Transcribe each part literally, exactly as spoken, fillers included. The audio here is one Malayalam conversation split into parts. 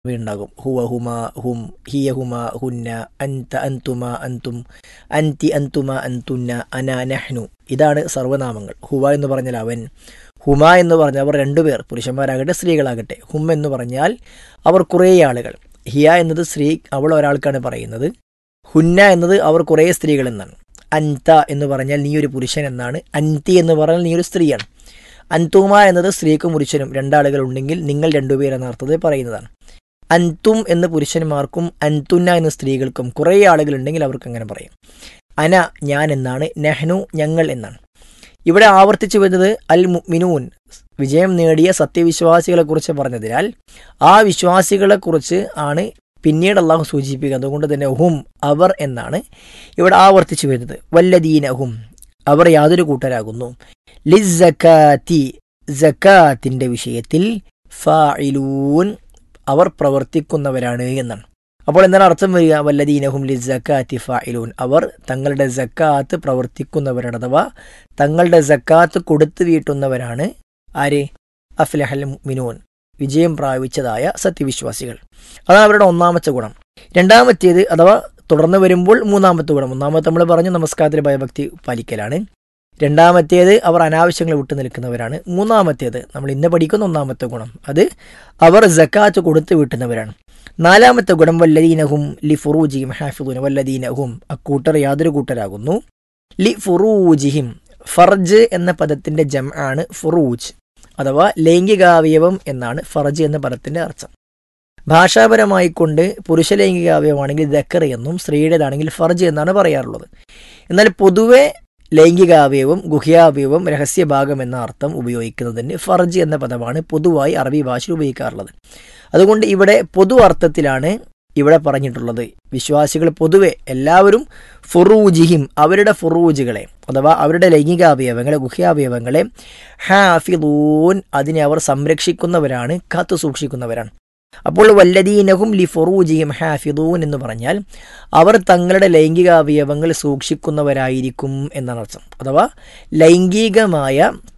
ഉണ്ടാകും. ഹുവ ഹുമ ഹും ഹിയ ഹുമ ഹുന്ന അൻത അൻതുമ അൻതും അൻതി അൻതുമ അൻതുന്ന അന നഹ്നു. ഇതാണ് സർവനാമങ്ങൾ. ഹുവ എന്ന് പറഞ്ഞാൽ അവൻ, ഹുമ എന്ന് പറഞ്ഞാൽ അവർ രണ്ടുപേർ, പുരുഷന്മാരാകട്ടെ സ്ത്രീകളാകട്ടെ. ഹും എന്ന് പറഞ്ഞാൽ അവർ കുറേ ആളുകൾ. ഹിയ എന്നത് സ്ത്രീ, അവൾ ഒരാൾക്കാണ് പറയുന്നത്. ഹുന്ന എന്നത് അവർ കുറേ സ്ത്രീകൾ എന്നാണ്. അൻത എന്ന് പറഞ്ഞാൽ നീ ഒരു പുരുഷൻ എന്നാണ്. അൻതി എന്ന് പറഞ്ഞാൽ നീ ഒരു സ്ത്രീയാണ്. അൻതുമ എന്നത് സ്ത്രീക്കും പുരുഷനും രണ്ടാളുകൾ ഉണ്ടെങ്കിൽ നിങ്ങൾ രണ്ടുപേർ എന്ന അർത്ഥത്തിൽ പറയുന്നതാണ്. അൻതും എന്ന് പുരുഷന്മാർക്കും അൻതുന്ന എന്ന സ്ത്രീകൾക്കും കുറേ ആളുകൾ ഉണ്ടെങ്കിൽ അവർക്ക് അങ്ങനെ പറയും. അന ഞാൻ എന്നാണ്, നെഹ്നു ഞങ്ങൾ എന്നാണ്. ഇവിടെ ആവർത്തിച്ചു വരുന്നത് അൽ മുഅ്മിനൂൻ വിജയം നേടിയ സത്യവിശ്വാസികളെ കുറിച്ച് പറഞ്ഞതിനാൽ ആ വിശ്വാസികളെ കുറിച്ച് ആണ് പിന്നീട് അള്ളാഹു സൂചിപ്പിക്കുക. അതുകൊണ്ട് തന്നെ ഹും അവർ എന്നാണ് ഇവിടെ ആവർത്തിച്ചു വരുന്നത്. വല്ലദീന ഹും അവർ യാതൊരു കൂട്ടരാകുന്നു. ലിസ്സകാത്തി സകാത്തിന്റെ വിഷയത്തിൽ ഫാഇലൂൻ അവർ പ്രവർത്തിക്കുന്നവരാണ് എന്നാണ്. അപ്പോൾ എന്താണ് അർത്ഥം വരിക? വല്ലദീനഹും ലിസ്സകാത്തി ഫാഇലൂൻ അവർ തങ്ങളുടെ സക്കാത്ത് പ്രവർത്തിക്കുന്നവരാണ്, അഥവാ തങ്ങളുടെ സക്കാത്ത് കൊടുത്തു വീട്ടുന്നവരാണ്. ആര്? അഫ്ലഹൽ മുഅ്മിനൂൻ വിജയം പ്രാപിച്ചതായ സത്യവിശ്വാസികൾ. അതാണ് അവരുടെ ഒന്നാമത്തെ ഗുണം. രണ്ടാമത്തേത് അഥവാ തുടർന്ന് വരുമ്പോൾ മൂന്നാമത്തെ ഗുണം. ഒന്നാമത്തെ നമ്മൾ പറഞ്ഞു നമസ്കാരത്തിൽ ഭയഭക്തി പാലിക്കലാണ്. രണ്ടാമത്തേത് അവർ അനാവശ്യങ്ങൾ വിട്ടു നിൽക്കുന്നവരാണ്. മൂന്നാമത്തേത് നമ്മൾ ഇന്ന് പഠിക്കുന്ന ഒന്നാമത്തെ ഗുണം, അത് അവർ സക്കാത്ത് കൊടുത്തു വീട്ടുന്നവരാണ്. നാലാമത്തെ ഗുണം വല്ലദീനഹും ലി ഫുറൂജിഹിം ഹാഫിദൂൻ വല്ലദീനഹും അക്കൂട്ടർ യാതൊരു കൂട്ടരാകുന്നു. ലി ഫുറൂജിഹിം ഫർജ് എന്ന പദത്തിന്റെ ജം ആണ് ഫുറൂജ്, അഥവാ ലൈംഗികാവയവം എന്നാണ് ഫർജ് എന്ന പദത്തിന്റെ അർത്ഥം. ഭാഷാപരമായി കൊണ്ട് പുരുഷ ലൈംഗികാവയവമാണെങ്കിൽ ദക്കർ എന്നും സ്ത്രീയുടേതാണെങ്കിൽ ഫർജ് എന്നാണ് പറയാറുള്ളത്. എന്നാൽ പൊതുവെ ലൈംഗികാവയവം, ഗുഹ്യാവയവം, രഹസ്യഭാഗം എന്ന അർത്ഥം ഉപയോഗിക്കുന്നതിന് ഫർജ് എന്ന പദമാണ് പൊതുവായി അറബി ഭാഷയിൽ ഉപയോഗിക്കാറുള്ളത്. അതുകൊണ്ട് ഇവിടെ പൊതു അർത്ഥത്തിലാണ് ഇവിടെ പറഞ്ഞിട്ടുള്ളത്. വിശ്വാസികൾ പൊതുവെ എല്ലാവരും ഫുറൂജിഹിം അവരുടെ ഫുറൂജുകളെ അഥവാ അവരുടെ ലൈംഗികാവയവങ്ങളെ, ഗുഹ്യാവയവങ്ങളെ ഹാഫിദൂൻ അതിനെ അവർ സംരക്ഷിക്കുന്നവരാണ്, കാത്തു സൂക്ഷിക്കുന്നവരാണ്. അപ്പോൾ വല്ലദീനഹും ലി ഫുറൂജിഹിം ഹാഫിദൂൻ എന്ന് പറഞ്ഞാൽ അവർ തങ്ങളുടെ ലൈംഗികാവയവങ്ങൾ സൂക്ഷിക്കുന്നവരായിരിക്കും എന്നാണ് അർത്ഥം. അഥവാ ലൈംഗികമായ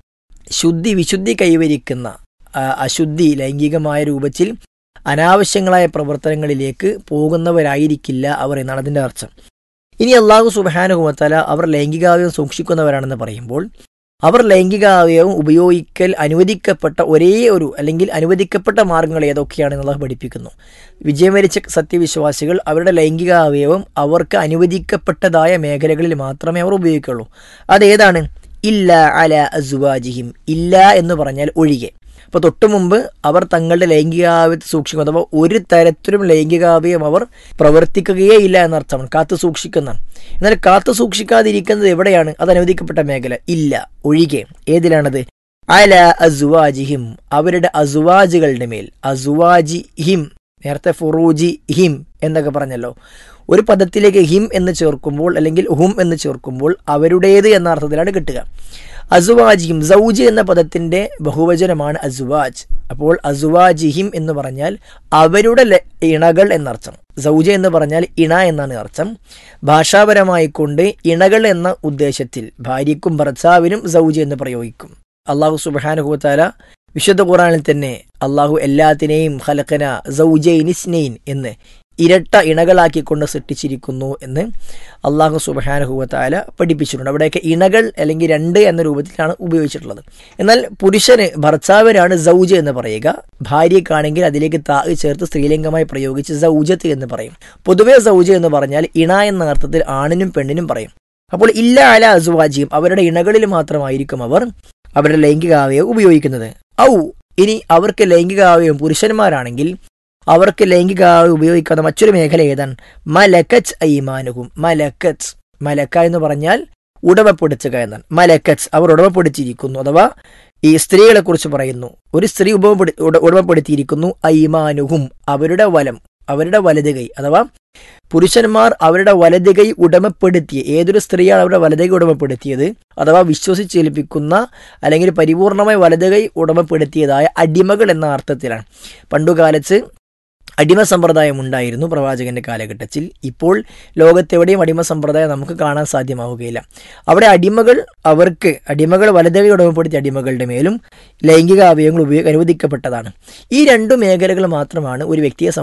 ശുദ്ധി വിശുദ്ധി കൈവരിക്കുന്ന, അശുദ്ധി ലൈംഗികമായ രൂപത്തിൽ അനാവശ്യങ്ങളായ പ്രവർത്തനങ്ങളിലേക്ക് പോകുന്നവരായിരിക്കില്ല അവർ എന്നാണ് അതിൻ്റെ അർത്ഥം. ഇനി അല്ലാഹു സുബ്ഹാനഹു വ തആല അവർ ലൈംഗികാവയവം സൂക്ഷിക്കുന്നവരാണെന്ന് പറയുമ്പോൾ അവർ ലൈംഗികാവയവം ഉപയോഗിക്കൽ അനുവദിക്കപ്പെട്ട ഒരേ ഒരു അല്ലെങ്കിൽ അനുവദിക്കപ്പെട്ട മാർഗങ്ങൾ ഏതൊക്കെയാണെന്ന് അല്ലാഹു പഠിപ്പിക്കുന്നു. വിജയം വരിച്ച സത്യവിശ്വാസികൾ അവരുടെ ലൈംഗികാവയവം അവർക്ക് അനുവദിക്കപ്പെട്ടതായ മേഖലകളിൽ മാത്രമേ അവർ ഉപയോഗിക്കുള്ളൂ. അതേതാണ്? ഇല്ല അല അസ്വാജിഹിം, ഇല്ല എന്ന് പറഞ്ഞാൽ ഒഴികെ. അപ്പോൾ തൊട്ടു മുമ്പ് അവർ തങ്ങളുടെ ലൈംഗികാവയവത്തെ സൂക്ഷിക്കും, അഥവാ ഒരു തരത്തിലും ലൈംഗികാവയവം അവർ പ്രവർത്തിക്കുകയേ ഇല്ല എന്നർത്ഥമാണ്, കാത്തു സൂക്ഷിക്കുന്നതാണ്. എന്നാൽ കാത്തു സൂക്ഷിക്കാതിരിക്കുന്നത് എവിടെയാണ്? അത് അനുവദിക്കപ്പെട്ട മേഖല ഇല്ല ഒഴികെ. ഏതിലാണത്? അല അസ്വാജിഹിം അവരുടെ അസ്വാജുകളുടെ മേൽ. അസ്വാജി ഹിം, നേരത്തെ ഫുറൂജി ഹിം എന്നൊക്കെ പറഞ്ഞല്ലോ. ഒരു പദത്തിലേക്ക് ഹിം എന്ന് ചേർക്കുമ്പോൾ അല്ലെങ്കിൽ ഹും എന്ന് ചേർക്കുമ്പോൾ അവരുടേത് എന്ന അർത്ഥത്തിലാണ് കിട്ടുക. അസ്വാജിഹിം സൗജ് എന്ന പദത്തിന്റെ ബഹുവചനമാണ് അസ്വാജ്. അപ്പോൾ അസ്വാജിഹിം എന്ന് പറഞ്ഞാൽ അവരുടെ ഇണകൾ എന്നർത്ഥം. സൗജ എന്ന് പറഞ്ഞാൽ ഇണ എന്നാണ് അർത്ഥം. ഭാഷാപരമായി കൊണ്ട് ഇണകൾ എന്ന ഉദ്ദേശത്തിൽ ഭാര്യയ്ക്കും ഭർത്താവിനും സൗജ എന്ന് പ്രയോഗിക്കും. അള്ളാഹു സുബ്ഹാനഹു വ തആല വിശുദ്ധ ഖുർആനിൽ തന്നെ അള്ളാഹു എല്ലാത്തിനെയും ഖലഖന സൗജൈൻ ഇസ്നൈൻ എന്ന് ഇരട്ട ഇണകളാക്കിക്കൊണ്ട് സൃഷ്ടിച്ചിരിക്കുന്നു എന്ന് അള്ളാഹു സുബ്ഹാനഹു വ തആല പഠിപ്പിച്ചിട്ടുണ്ട്. അവിടെയൊക്കെ ഇണകൾ അല്ലെങ്കിൽ രണ്ട് എന്ന രൂപത്തിലാണ് ഉപയോഗിച്ചിട്ടുള്ളത്. എന്നാൽ പുരുഷന് ഭർത്താവിനാണ് സൗജ എന്ന് പറയുക. ഭാര്യക്കാണെങ്കിൽ അതിലേക്ക് താ ചേർത്ത് സ്ത്രീലിംഗമായി പ്രയോഗിച്ച് സൗജത്ത് എന്ന് പറയും. പൊതുവെ സൗജ എന്ന് പറഞ്ഞാൽ ഇണ എന്ന അർത്ഥത്തിൽ ആണിനും പെണ്ണിനും പറയും. അപ്പോൾ ഇല്ല അല അസ്വാജിയും അവരുടെ ഇണകളിൽ മാത്രമായിരിക്കും അവർ അവരുടെ ലൈംഗികാവയവം ഉപയോഗിക്കുന്നത്. ഔ ഇനി അവർക്ക് ലൈംഗികാവയവം പുരുഷന്മാരാണെങ്കിൽ അവർക്ക് ലൈംഗികാവയവം ഉപയോഗിക്കാത്ത മറ്റൊരു മേഖല ഏതാണ്? മലക്കത്ത് ഐമാനുഹും. മലക്കത്ത്, മലക്ക എന്ന് പറഞ്ഞാൽ ഉടമപ്പെടുത്തുക എന്നാണ്. മലക്കത്ത് അവർ ഉടമപ്പെടുത്തിയിരിക്കുന്നു, അഥവാ ഈ സ്ത്രീകളെ കുറിച്ച് പറയുന്നു. ഒരു സ്ത്രീ ഉപമപ്പെടു ഉടമപ്പെടുത്തിയിരിക്കുന്നു ഐമാനുഹും അവരുടെ വലം, അവരുടെ വലത് കൈ, അഥവാ പുരുഷന്മാർ അവരുടെ വലത് കൈ ഉടമപ്പെടുത്തിയ ഏതൊരു സ്ത്രീയാണ് അവരുടെ വലത് കൈ ഉടമപ്പെടുത്തിയത്, അഥവാ വിശ്വസിച്ചേൽപ്പിക്കുന്ന അല്ലെങ്കിൽ പരിപൂർണമായി വലത് കൈ ഉടമപ്പെടുത്തിയതായ അടിമകൾ എന്ന അർത്ഥത്തിലാണ്. പണ്ടുകാലത്ത് അടിമ സമ്പ്രദായം ഉണ്ടായിരുന്നു പ്രവാചകന്റെ കാലഘട്ടത്തിൽ. ഇപ്പോൾ ലോകത്തെവിടെയും അടിമ സമ്പ്രദായം നമുക്ക് കാണാൻ സാധ്യമാവുകയില്ല. അവിടെ അടിമകൾ അവർക്ക് അടിമകൾ വലതുകൈ ഉടമപ്പെടുത്തിയ അടിമകളുടെ മേലും ലൈംഗിക അവയവങ്ങൾ ഉപയോഗ അനുവദിക്കപ്പെട്ടതാണ്. ഈ രണ്ടു മേഖലകൾ മാത്രമാണ് ഒരു വ്യക്തിയെ